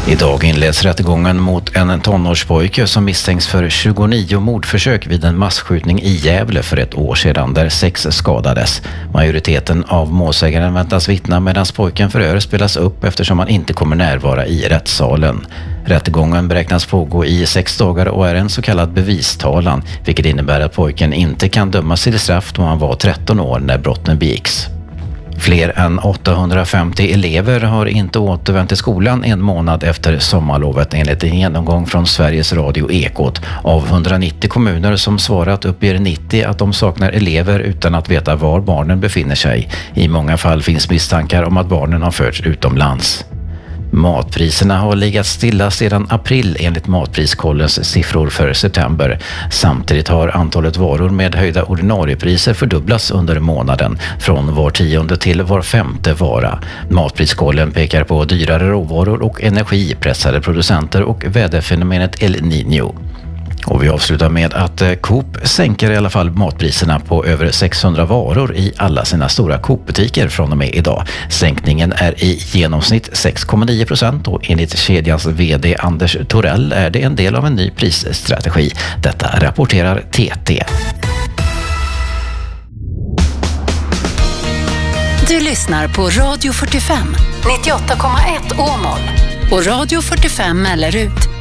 Idag inleds rättegången mot en tonårspojke som misstänks för 29 mordförsök vid en massskjutning i Gävle för ett år sedan där 6 skadades. Majoriteten av målsägaren väntas vittna medan pojken förhör spelas upp eftersom han inte kommer närvara i rättssalen. Rättegången beräknas pågå i 6 dagar och är en så kallad bevistalan, vilket innebär att pojken inte kan dömas till straff då han var 13 år när brotten begicks. Fler än 850 elever har inte återvänt till skolan en månad efter sommarlovet enligt en genomgång från Sveriges Radio Ekot. Av 190 kommuner som svarat uppger 90 att de saknar elever utan att veta var barnen befinner sig. I många fall finns misstankar om att barnen har förts utomlands. Matpriserna har legat stilla sedan april enligt Matpriskollens siffror för september. Samtidigt har antalet varor med höjda ordinariepriser fördubblats under månaden, från var 10:e till var 5:e vara. Matpriskollen pekar på dyrare råvaror och energipressade producenter och väderfenomenet El Niño. Och vi avslutar med att Coop sänker i alla fall matpriserna på över 600 varor i alla sina stora Coop-butiker från och med idag. Sänkningen är i genomsnitt 6,9% och enligt kedjans vd Anders Torell är det en del av en ny prisstrategi. Detta rapporterar TT. Du lyssnar på Radio 45, 98,1 Åmål och Radio 45 Mellerud.